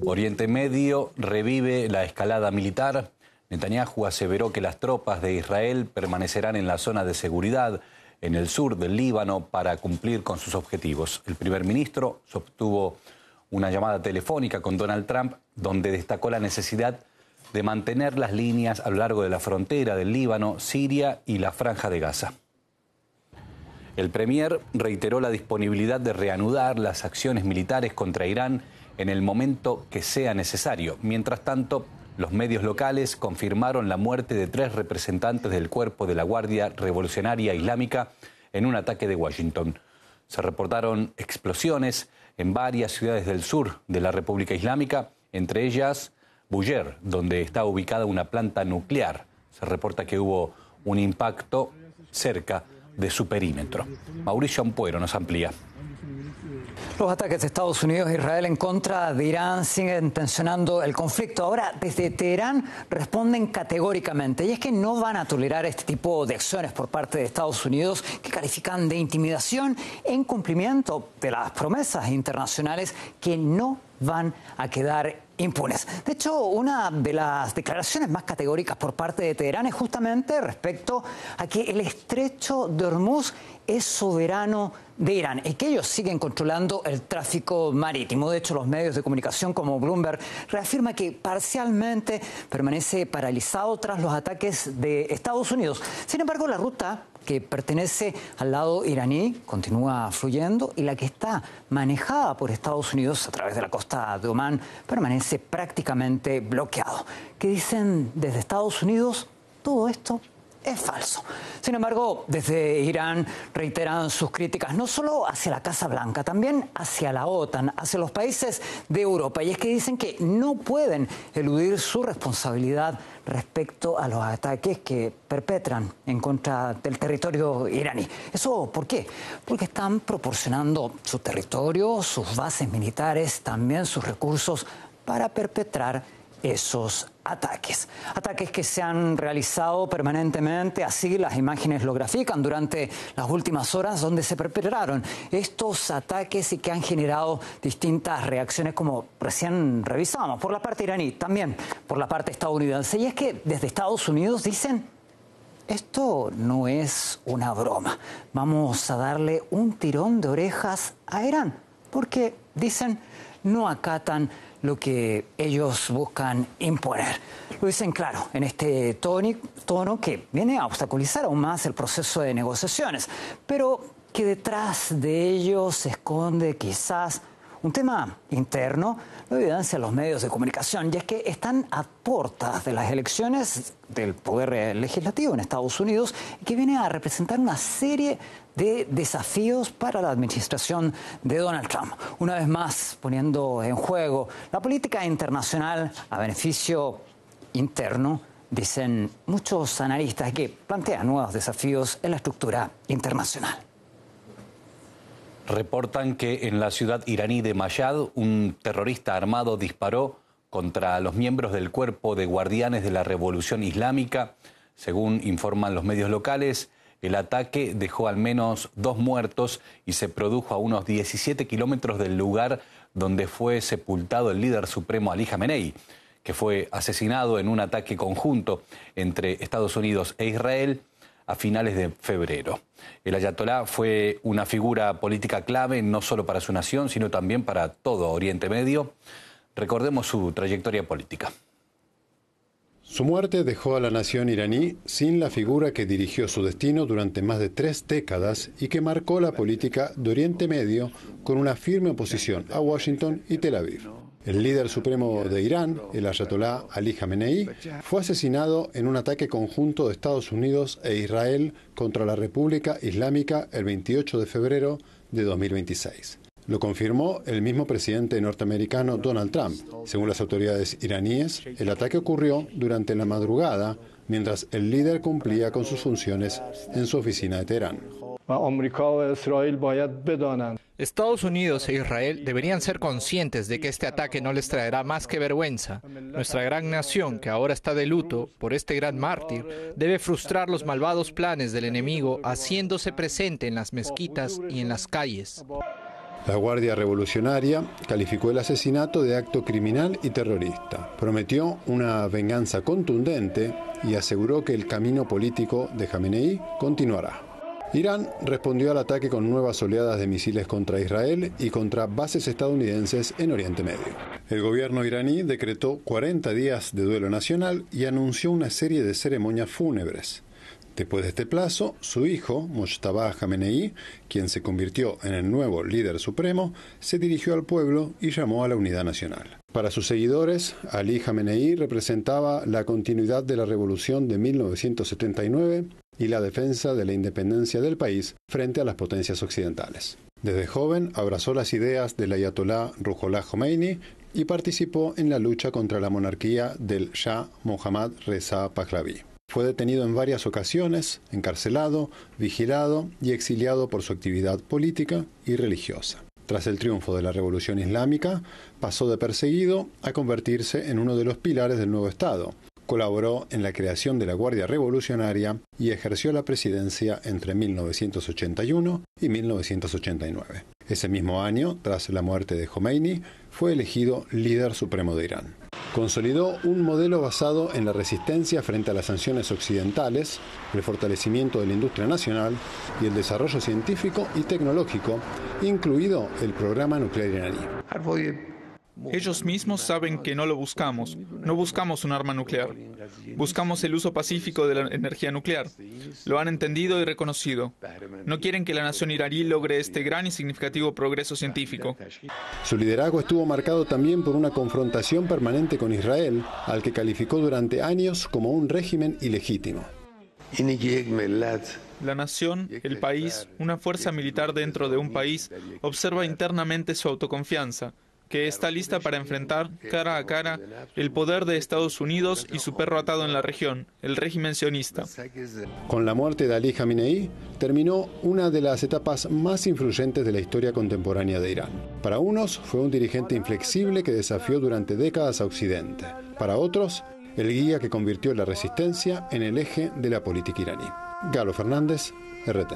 Oriente Medio revive la escalada militar. Netanyahu aseveró que las tropas de Israel permanecerán en la zona de seguridad en el sur del Líbano para cumplir con sus objetivos. El primer ministro sostuvo una llamada telefónica con Donald Trump, donde destacó la necesidad de mantener las líneas a lo largo de la frontera del Líbano, Siria y la Franja de Gaza. El premier reiteró la disponibilidad de reanudar las acciones militares contra Irán en el momento que sea necesario. Mientras tanto, los medios locales confirmaron la muerte de 3 representantes del cuerpo de la Guardia Revolucionaria Islámica en un ataque de Washington. Se reportaron explosiones en varias ciudades del sur de la República Islámica, entre ellas Bushehr, donde está ubicada una planta nuclear. Se reporta que hubo un impacto cerca de su perímetro. Mauricio Ampuero nos amplía. Los ataques de Estados Unidos e Israel en contra de Irán siguen tensionando el conflicto. Ahora, desde Teherán responden categóricamente, y es que no van a tolerar este tipo de acciones por parte de Estados Unidos que califican de intimidación e incumplimiento de las promesas internacionales que no van a quedar impunes. De hecho, una de las declaraciones más categóricas por parte de Teherán es justamente respecto a que el estrecho de Hormuz es soberano de Irán y que ellos siguen controlando el tráfico marítimo. De hecho, los medios de comunicación como Bloomberg reafirma que parcialmente permanece paralizado tras los ataques de Estados Unidos. Sin embargo, la ruta que pertenece al lado iraní continúa fluyendo y la que está manejada por Estados Unidos a través de la costa de Omán permanece prácticamente bloqueado. ¿Qué dicen desde Estados Unidos? Todo esto es falso. Sin embargo, desde Irán reiteran sus críticas no solo hacia la Casa Blanca, también hacia la OTAN, hacia los países de Europa. Y es que dicen que no pueden eludir su responsabilidad respecto a los ataques que perpetran en contra del territorio iraní. ¿Eso por qué? Porque están proporcionando su territorio, sus bases militares, también sus recursos para perpetrar esos ataques. Ataques que se han realizado permanentemente, así las imágenes lo grafican durante las últimas horas donde se perpetraron estos ataques y que han generado distintas reacciones como recién revisamos, por la parte iraní, también por la parte estadounidense. Y es que desde Estados Unidos dicen: esto no es una broma, vamos a darle un tirón de orejas a Irán, porque dicen no acatan lo que ellos buscan imponer. Lo dicen claro en este tono que viene a obstaculizar aún más el proceso de negociaciones, pero que detrás de ellos se esconde quizás un tema interno. Lo evidencian los medios de comunicación, y es que están a puertas de las elecciones del poder legislativo en Estados Unidos, que viene a representar una serie de desafíos para la administración de Donald Trump. Una vez más, poniendo en juego la política internacional a beneficio interno, dicen muchos analistas, que plantean nuevos desafíos en la estructura internacional. Reportan que en la ciudad iraní de Mashhad, un terrorista armado disparó contra los miembros del Cuerpo de Guardianes de la Revolución Islámica. Según informan los medios locales, el ataque dejó al menos 2 muertos y se produjo a unos 17 kilómetros del lugar donde fue sepultado el líder supremo Ali Jamenei, que fue asesinado en un ataque conjunto entre Estados Unidos e Israel a finales de febrero. El ayatolá fue una figura política clave no solo para su nación, sino también para todo Oriente Medio. Recordemos su trayectoria política. Su muerte dejó a la nación iraní sin la figura que dirigió su destino durante más de 3 décadas y que marcó la política de Oriente Medio con una firme oposición a Washington y Tel Aviv. El líder supremo de Irán, el ayatolá Ali Jamenei, fue asesinado en un ataque conjunto de Estados Unidos e Israel contra la República Islámica el 28 de febrero de 2026. Lo confirmó el mismo presidente norteamericano Donald Trump. Según las autoridades iraníes, el ataque ocurrió durante la madrugada mientras el líder cumplía con sus funciones en su oficina de Teherán. Estados Unidos e Israel deberían ser conscientes de que este ataque no les traerá más que vergüenza. Nuestra gran nación, que ahora está de luto por este gran mártir, debe frustrar los malvados planes del enemigo haciéndose presente en las mezquitas y en las calles. La Guardia Revolucionaria calificó el asesinato de acto criminal y terrorista. Prometió una venganza contundente y aseguró que el camino político de Jamenei continuará. Irán respondió al ataque con nuevas oleadas de misiles contra Israel y contra bases estadounidenses en Oriente Medio. El gobierno iraní decretó 40 días de duelo nacional y anunció una serie de ceremonias fúnebres. Después de este plazo, su hijo, Mojtaba Jamenei, quien se convirtió en el nuevo líder supremo, se dirigió al pueblo y llamó a la unidad nacional. Para sus seguidores, Ali Jamenei representaba la continuidad de la revolución de 1979 y la defensa de la independencia del país frente a las potencias occidentales. Desde joven abrazó las ideas del ayatolá Ruhollah Khomeini y participó en la lucha contra la monarquía del Shah Mohammad Reza Pahlavi. Fue detenido en varias ocasiones, encarcelado, vigilado y exiliado por su actividad política y religiosa. Tras el triunfo de la Revolución Islámica, pasó de perseguido a convertirse en uno de los pilares del nuevo Estado. Colaboró en la creación de la Guardia Revolucionaria y ejerció la presidencia entre 1981 y 1989. Ese mismo año, tras la muerte de Khomeini, fue elegido líder supremo de Irán. Consolidó un modelo basado en la resistencia frente a las sanciones occidentales, el fortalecimiento de la industria nacional y el desarrollo científico y tecnológico, incluido el programa nuclear iraní. Ellos mismos saben que no lo buscamos. No buscamos un arma nuclear. Buscamos el uso pacífico de la energía nuclear. Lo han entendido y reconocido. No quieren que la nación iraní logre este gran y significativo progreso científico. Su liderazgo estuvo marcado también por una confrontación permanente con Israel, al que calificó durante años como un régimen ilegítimo. La nación, el país, una fuerza militar dentro de un país, observa internamente su autoconfianza, que está lista para enfrentar cara a cara el poder de Estados Unidos y su perro atado en la región, el régimen sionista. Con la muerte de Ali Jamenei, terminó una de las etapas más influyentes de la historia contemporánea de Irán. Para unos, fue un dirigente inflexible que desafió durante décadas a Occidente. Para otros, el guía que convirtió la resistencia en el eje de la política iraní. Galo Fernández, RT.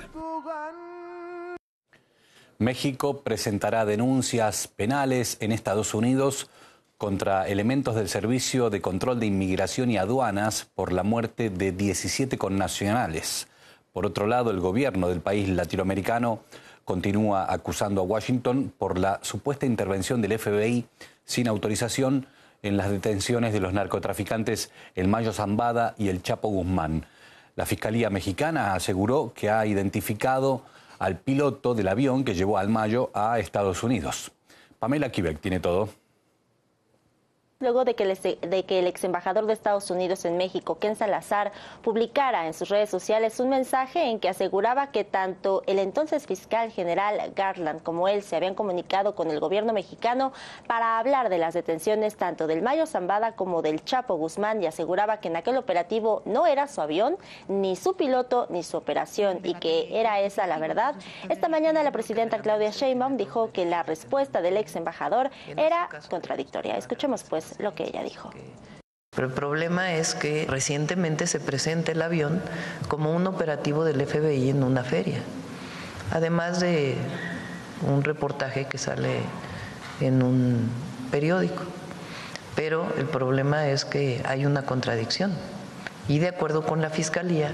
México presentará denuncias penales en Estados Unidos contra elementos del Servicio de Control de Inmigración y Aduanas por la muerte de 17 connacionales. Por otro lado, el gobierno del país latinoamericano continúa acusando a Washington por la supuesta intervención del FBI sin autorización en las detenciones de los narcotraficantes El Mayo Zambada y El Chapo Guzmán. La Fiscalía mexicana aseguró que ha identificado al piloto del avión que llevó al Mayo a Estados Unidos. Pamela Quebec tiene todo. Luego de que el ex embajador de Estados Unidos en México, Ken Salazar, publicara en sus redes sociales un mensaje en que aseguraba que tanto el entonces fiscal general Garland como él se habían comunicado con el gobierno mexicano para hablar de las detenciones tanto del Mayo Zambada como del Chapo Guzmán, y aseguraba que en aquel operativo no era su avión, ni su piloto, ni su operación, y que era esa la verdad. Esta mañana la presidenta Claudia Sheinbaum dijo que la respuesta del ex embajador era contradictoria. Escuchemos pues lo que ella dijo. Pero el problema es que recientemente se presenta el avión como un operativo del FBI en una feria, además de un reportaje que sale en un periódico. Pero el problema es que hay una contradicción y de acuerdo con la Fiscalía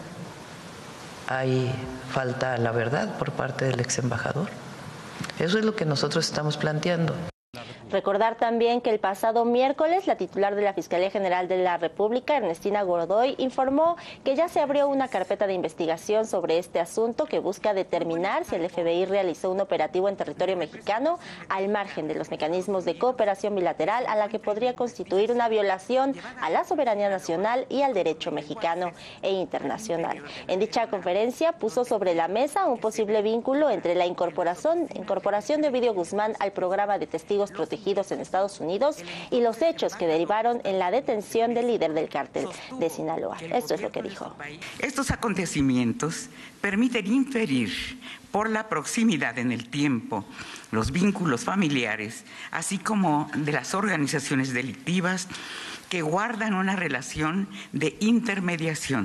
hay falta a la verdad por parte del ex embajador. Eso es lo que nosotros estamos planteando. Recordar también que el pasado miércoles la titular de la Fiscalía General de la República, Ernestina Godoy, informó que ya se abrió una carpeta de investigación sobre este asunto que busca determinar si el FBI realizó un operativo en territorio mexicano al margen de los mecanismos de cooperación bilateral, a la que podría constituir una violación a la soberanía nacional y al derecho mexicano e internacional. En dicha conferencia puso sobre la mesa un posible vínculo entre la incorporación de Ovidio Guzmán al programa de testigos protegidos en Estados Unidos y los hechos que derivaron en la detención del líder del cártel de Sinaloa. Esto es lo que dijo. Estos acontecimientos permiten inferir por la proximidad en el tiempo, los vínculos familiares, así como de las organizaciones delictivas que guardan una relación de intermediación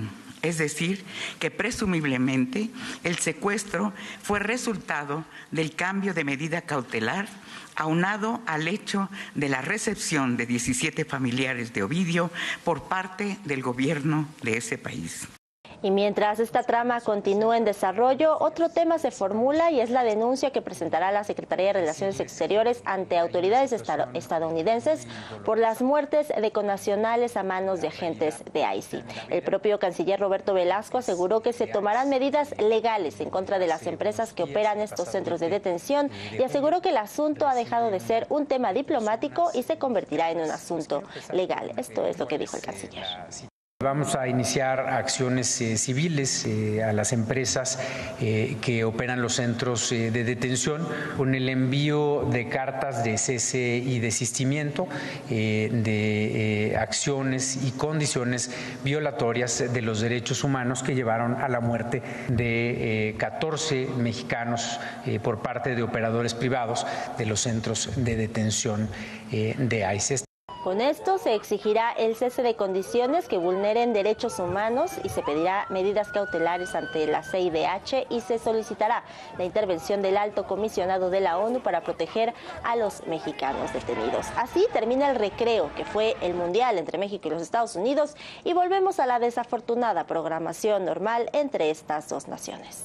Es decir, que presumiblemente el secuestro fue resultado del cambio de medida cautelar aunado al hecho de la recepción de 17 familiares de Ovidio por parte del gobierno de ese país. Y mientras esta trama continúa en desarrollo, otro tema se formula y es la denuncia que presentará la Secretaría de Relaciones Exteriores ante autoridades estadounidenses por las muertes de connacionales a manos de agentes de ICE. El propio canciller Roberto Velasco aseguró que se tomarán medidas legales en contra de las empresas que operan estos centros de detención y aseguró que el asunto ha dejado de ser un tema diplomático y se convertirá en un asunto legal. Esto es lo que dijo el canciller. Vamos a iniciar acciones civiles a las empresas que operan los centros de detención con el envío de cartas de cese y desistimiento de acciones y condiciones violatorias de los derechos humanos que llevaron a la muerte de 14 mexicanos por parte de operadores privados de los centros de detención de ICE. Con esto se exigirá el cese de condiciones que vulneren derechos humanos y se pedirá medidas cautelares ante la CIDH y se solicitará la intervención del Alto Comisionado de la ONU para proteger a los mexicanos detenidos. Así termina el recreo que fue el Mundial entre México y los Estados Unidos y volvemos a la desafortunada programación normal entre estas dos naciones.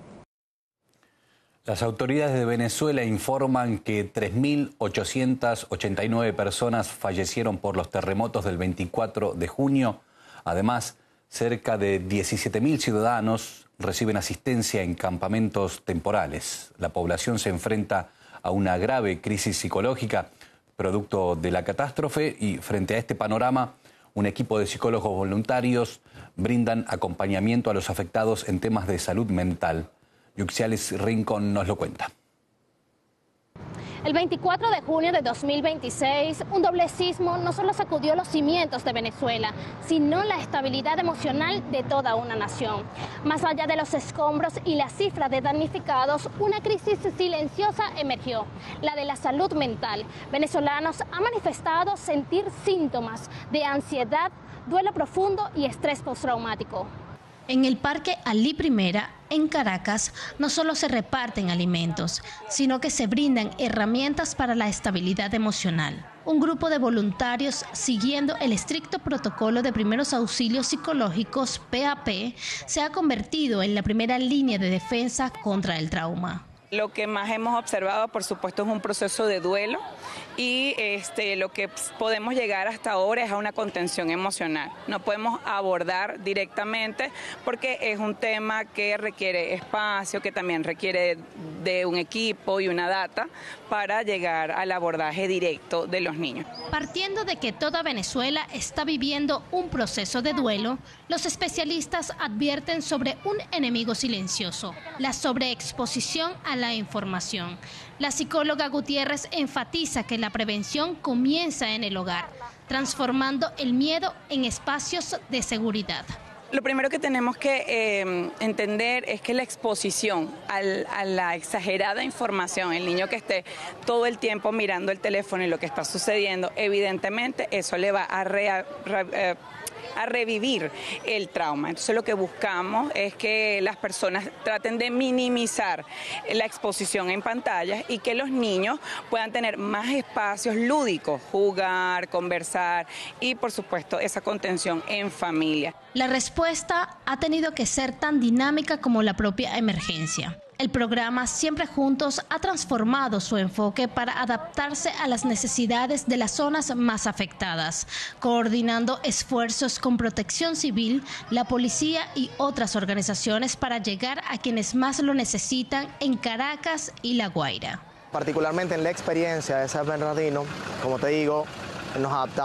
Las autoridades de Venezuela informan que 3.889 personas fallecieron por los terremotos del 24 de junio. Además, cerca de 17.000 ciudadanos reciben asistencia en campamentos temporales. La población se enfrenta a una grave crisis psicológica producto de la catástrofe y frente a este panorama, un equipo de psicólogos voluntarios brindan acompañamiento a los afectados en temas de salud mental. Yuxialis Rincón nos lo cuenta. El 24 de junio de 2026, un doble sismo no solo sacudió los cimientos de Venezuela, sino la estabilidad emocional de toda una nación. Más allá de los escombros y la cifra de damnificados, una crisis silenciosa emergió, la de la salud mental. Venezolanos han manifestado sentir síntomas de ansiedad, duelo profundo y estrés postraumático. En el Parque Alí Primera, en Caracas, no solo se reparten alimentos, sino que se brindan herramientas para la estabilidad emocional. Un grupo de voluntarios, siguiendo el estricto protocolo de primeros auxilios psicológicos, PAP, se ha convertido en la primera línea de defensa contra el trauma. Lo que más hemos observado, por supuesto, es un proceso de duelo y lo que podemos llegar hasta ahora es a una contención emocional. No podemos abordar directamente porque es un tema que requiere espacio, que también requiere de un equipo y una data para llegar al abordaje directo de los niños. Partiendo de que toda Venezuela está viviendo un proceso de duelo, los especialistas advierten sobre un enemigo silencioso, la sobreexposición a la información. La psicóloga Gutiérrez enfatiza que la prevención comienza en el hogar, transformando el miedo en espacios de seguridad. Lo primero que tenemos que entender es que la exposición a la exagerada información, el niño que esté todo el tiempo mirando el teléfono y lo que está sucediendo, evidentemente eso le va a revivir el trauma. Entonces lo que buscamos es que las personas traten de minimizar la exposición en pantallas y que los niños puedan tener más espacios lúdicos, jugar, conversar y por supuesto esa contención en familia. La respuesta ha tenido que ser tan dinámica como la propia emergencia. El programa Siempre Juntos ha transformado su enfoque para adaptarse a las necesidades de las zonas más afectadas, coordinando esfuerzos con Protección Civil, la policía y otras organizaciones para llegar a quienes más lo necesitan en Caracas y La Guaira. Particularmente en la experiencia de San Bernardino, como te digo, nos adaptamos